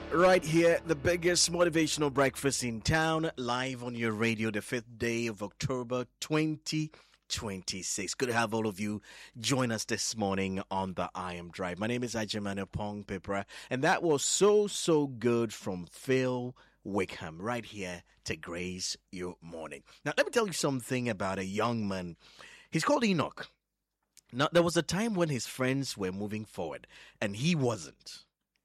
Right here, the biggest motivational breakfast in town, live on your radio, the 5th day of October 2026. Good to have all of you join us this morning on the I Am Drive. My name is Ajimane Pong Pepra, and that was so good from Phil Wickham, right here to grace your morning. Now, let me tell you something about a young man. He's called Enoch. Now, there was a time when his friends were moving forward, and he wasn't.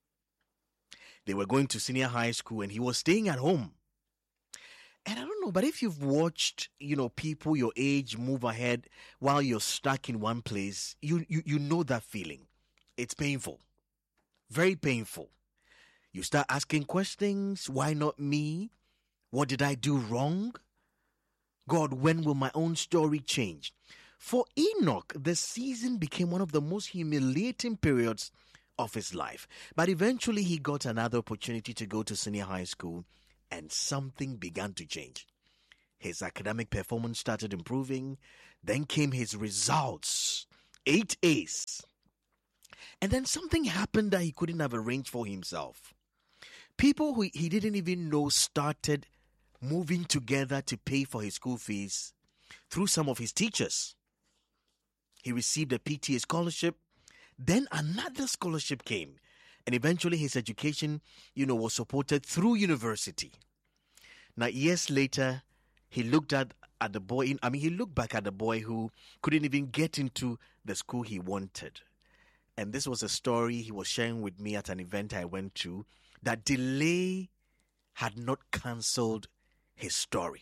They were going to senior high school and he was staying at home. And I don't know, but if you've watched, people your age move ahead while you're stuck in one place, you know that feeling. It's painful. Very painful. You start asking questions. Why not me? What did I do wrong? God, when will my own story change? For Enoch, the season became one of the most humiliating periods of his life. But eventually he got another opportunity to go to senior high school and something began to change. His academic performance started improving. Then came his results. 8 A's. And then something happened that he couldn't have arranged for himself. People who he didn't even know started moving together to pay for his school fees through some of his teachers. He received a PTA scholarship. Then another scholarship came, and eventually his education, was supported through university. Now, years later, he looked at the boy. He looked back at the boy who couldn't even get into the school he wanted. And this was a story he was sharing with me at an event I went to, that delay had not cancelled his story.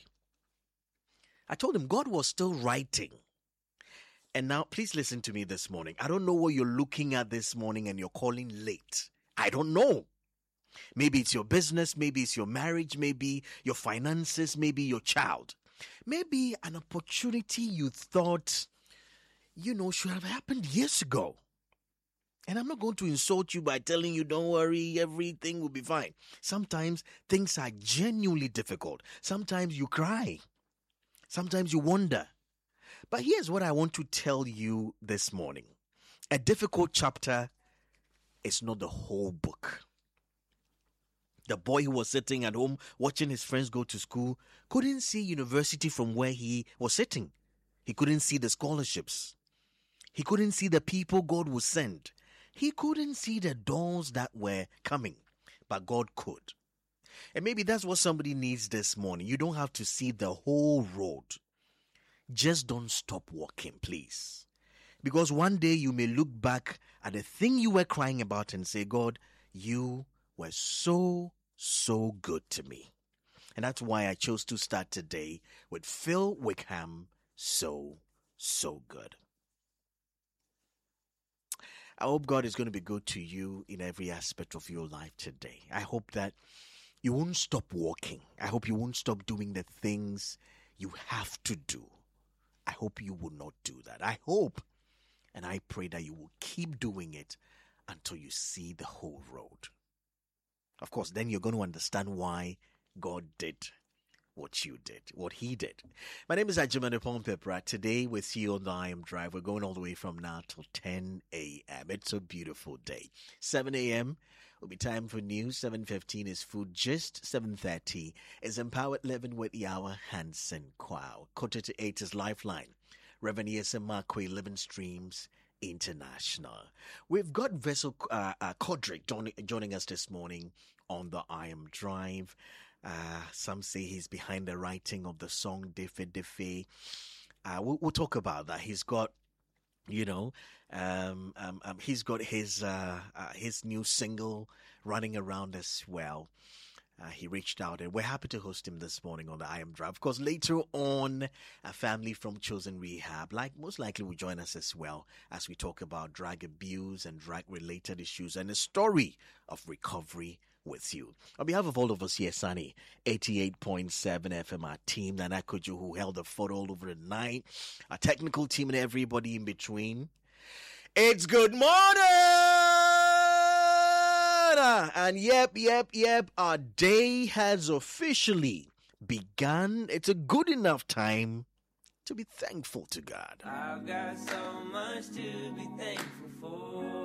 I told him God was still writing. And now, please listen to me this morning. I don't know what you're looking at this morning and you're calling late. I don't know. Maybe it's your business, maybe it's your marriage, maybe your finances, maybe your child. Maybe an opportunity you thought, should have happened years ago. And I'm not going to insult you by telling you, don't worry, everything will be fine. Sometimes things are genuinely difficult. Sometimes you cry. Sometimes you wonder. But here's what I want to tell you this morning. A difficult chapter is not the whole book. The boy who was sitting at home watching his friends go to school couldn't see university from where he was sitting. He couldn't see the scholarships. He couldn't see the people God would send. He couldn't see the doors that were coming, but God could. And maybe that's what somebody needs this morning. You don't have to see the whole road. Just don't stop walking, please. Because one day you may look back at the thing you were crying about and say, God, you were so good to me. And that's why I chose to start today with Phil Wickham, so good. I hope God is going to be good to you in every aspect of your life today. I hope that you won't stop walking. I hope you won't stop doing the things you have to do. I hope you will not do that. I hope and I pray that you will keep doing it until you see the whole road. Of course, then you're going to understand why God did what he did. My name is Ajimane Pong Pepra. Today with you on the I Am Drive. We're going all the way from now till 10 a.m. It's a beautiful day. 7 a.m. will be time for news. 7:15 is Food Gist. 7:30 is Empowered Living with Yawa Hansen Kwao. 7:45 is Lifeline. Reverend Yesen Makwe, Living Streams International. We've got Vessel Kodrick joining us this morning on the I Am Drive. Some say he's behind the writing of the song Defe Defe. We'll talk about that. He's got, he's got his new single running around as well. He reached out and we're happy to host him this morning on the I Am Drive. Of course, later on, a family from Chosen Rehab, most likely will join us as well as we talk about drug abuse and drug-related issues and the story of recovery with you. On behalf of all of us here, Sunny, 88.7 FM, our team, Nana Kojo, who held the fort all over the night, our technical team and everybody in between, it's good morning! And yep, our day has officially begun. It's a good enough time to be thankful to God. I've got so much to be thankful for.